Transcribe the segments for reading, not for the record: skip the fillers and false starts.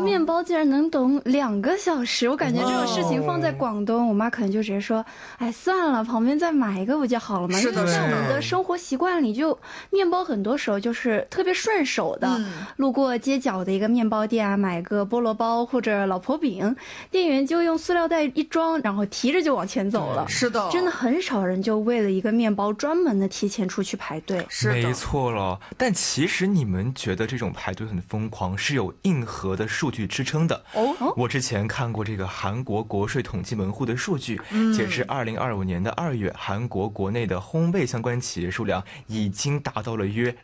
面包竟然能等2个小时，我感觉这种事情放在广东，我妈可能就直接说，哎，算了，旁边再买一个不就好了吗？ 是的， 因为在我们的生活习惯里，就面包很多时候就是特别顺手的。路过街角的一个面包店啊，买个菠萝包或者老婆饼，店员就用塑料袋一装，然后提着就往前走了。 是的， 真的很少人就为了一个面包专门的提前出去排队。 是的， 没错了。但其实你们觉得这种排队很疯狂是有硬核的数据支撑的。我之前看过这个韩国国税统计门户的数据，截至2025年的2月，韩国国内的烘焙相关企业数量已经达到了约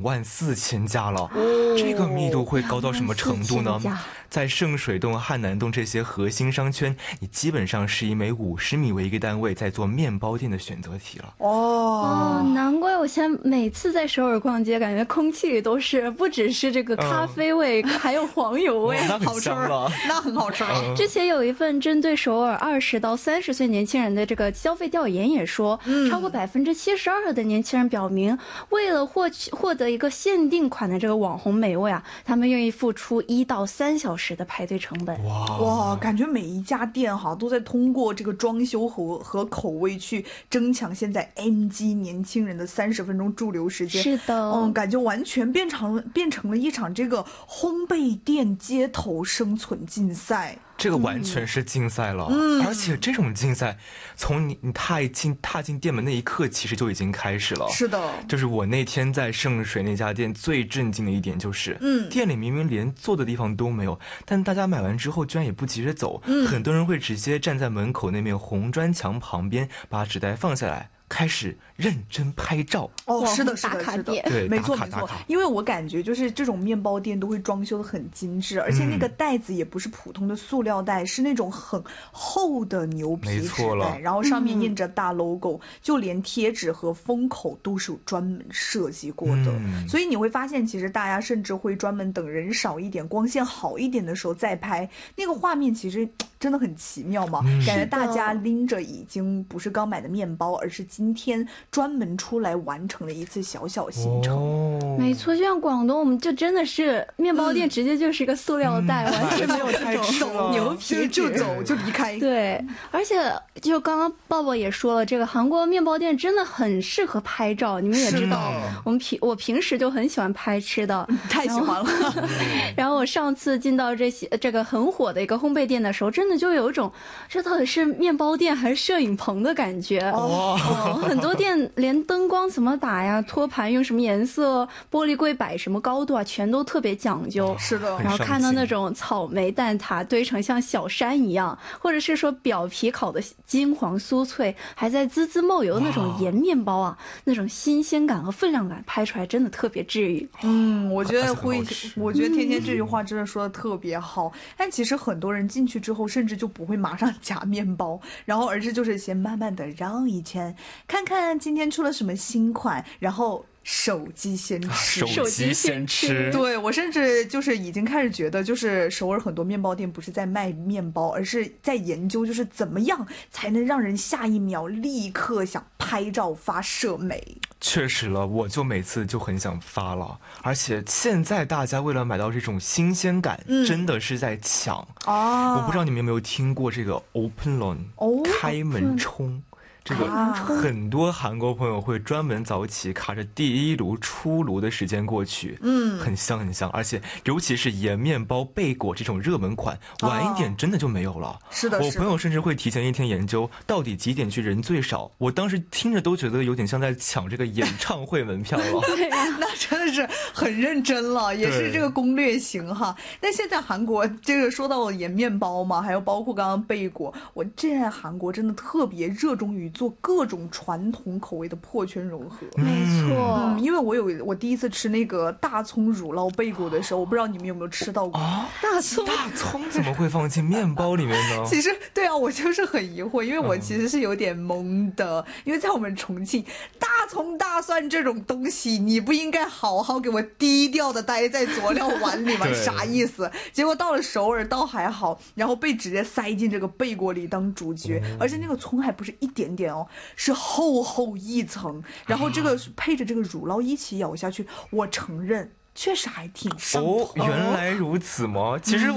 24000家了。这个密度会高到什么程度呢？在圣水洞、汉南洞这些核心商圈，你基本上是以每50米为一个单位在做面包店的选择题了。 难怪我现在每次在首尔逛街，感觉空气里都是不只是这个咖啡味，还有黄油味， 那很香了， 那很好吃了。 之前有一份针对首尔20到30岁年轻人的这个消费调研也说，超过72%的年轻人表明，为了获得一个限定款的这个网红美味啊，他们愿意付出1到3小时的排队成本。 哇，感觉每一家店哈都在通过这个装修和口味去争抢现在 MG 年轻人的30分钟驻留时间。 是的， 感觉完全变成了一场这个烘焙店街头生存竞赛。 这个完全是竞赛了，而且这种竞赛从你踏进店门那一刻其实就已经开始了。 是的， 就是我那天在圣水那家店最震惊的一点就是，店里明明连坐的地方都没有，但大家买完之后居然也不急着走，很多人会直接站在门口那面红砖墙旁边，把纸袋放下来，开始认真拍照。 是的， 对， 没错。因为我感觉就是这种面包店都会装修的很精致，而且那个袋子也不是普通的塑料袋，是那种很厚的牛皮纸袋，然后上面印着大 logo，就连贴纸和封口都是有专门设计过的。所以你会发现，其实大家甚至会专门等人少一点、光线好一点的时候再拍，那个画面其实真的很奇妙嘛。感觉大家拎着已经不是刚买的面包，而是今天专门出来完成了一次小小行程。 没错，就像广东，我们就真的是面包店直接就是一个塑料袋，完全没有这种牛皮就走就离开。 对，而且就刚刚抱抱也说了，这个韩国面包店真的很适合拍照。你们也知道，我平时就很喜欢拍吃的， 太喜欢了。 然后我上次进到这个很火的一个烘焙店的时候，真的就有一种这到底是面包店还是摄影棚的感觉。很多店连灯光怎么打呀，托盘用什么颜色，玻璃柜摆什么高度啊，全都特别讲究。 是的， 然后看到那种草莓蛋挞堆成像小山一样，或者是说表皮烤的金黄酥脆，还在滋滋冒油的那种盐面包啊，那种新鲜感和分量感拍出来真的特别治愈。 我觉得天天这句话真的说的特别好。但其实很多人进去之后，甚至就不会马上夹面包，然后而是就是先慢慢的绕一圈，看看今天出了什么新款，然后手机先吃。对，我甚至就是已经开始觉得，就是首尔很多面包店不是在卖面包，而是在研究就是怎么样才能让人下一秒立刻想拍照发社美。 确实了，我就每次就很想发了，而且现在大家为了买到这种新鲜感，真的是在抢。我不知道你们有没有听过这个 open run， 开门冲。这个很多韩国朋友会专门早起卡着第一炉出炉的时间过去，很香很香，而且尤其是盐面包贝果这种热门款，晚一点真的就没有了。 是的， 我朋友甚至会提前一天研究到底几点去人最少，我当时听着都觉得有点像在抢这个演唱会门票了。 对啊，那真的是很认真了，也是这个攻略型哈。但现在韩国这个说到盐面包嘛，还有包括刚刚贝果，我现在韩国真的特别热衷于做各种传统口味的破圈融合。 没错， 因为我第一次吃那个大葱乳酪贝果的时候，我不知道你们有没有吃到过。 大葱怎么会放进面包里面呢？ 其实对啊，我就是很疑惑，因为我其实是有点懵的，因为在我们重庆，大葱大蒜这种东西，你不应该好好给我低调的待在佐料碗里吗？啥意思？结果到了首尔倒还好，然后被直接塞进这个贝果里当主角，而且那个葱还不是一点点哦，是厚厚一层，然后这个配着这个乳酪一起咬下去，我承认确实还挺上头。 原来如此吗？其实